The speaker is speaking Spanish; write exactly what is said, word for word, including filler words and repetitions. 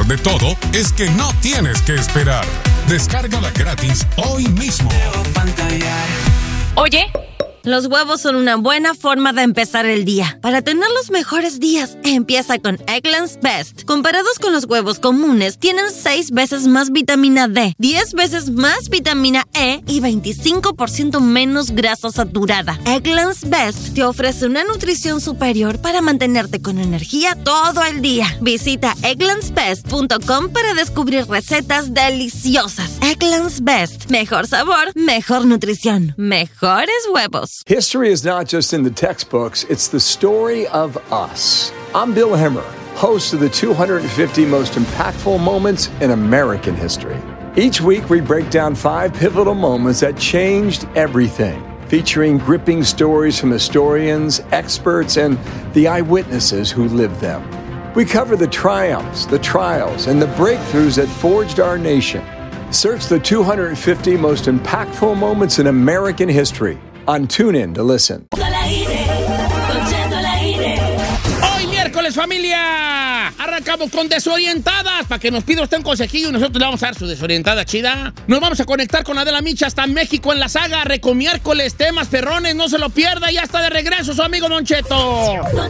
de todo es que no tienes que esperar. Descárgala gratis hoy mismo. Oye, los huevos son una buena forma de empezar el día. Para tener los mejores días, empieza con Eggland's Best. Comparados con los huevos comunes, tienen seis veces más vitamina D, diez veces más vitamina E y veinticinco por ciento menos grasa saturada. Eggland's Best te ofrece una nutrición superior para mantenerte con energía todo el día. Visita egglands best punto com para descubrir recetas deliciosas. Eggland's Best. Mejor sabor, mejor nutrición, mejores huevos. History is not just in the textbooks, it's the story of us. I'm Bill Hemmer, host of the two hundred fifty most impactful moments in American history. Each week we break down five pivotal moments that changed everything, featuring gripping stories from historians, experts, and the eyewitnesses who lived them. We cover the triumphs, the trials, and the breakthroughs that forged our nation. Search the two hundred fifty most impactful moments in American history on TuneIn to listen. Hoy miércoles, familia, arrancamos con Desorientadas, para que nos pida usted un consejillo y nosotros le vamos a dar su desorientada chida. Nos vamos a conectar con Adela Micha hasta México en la saga Recomiércoles, temas perrones, no se lo pierda, ya está de regreso su amigo Don Cheto.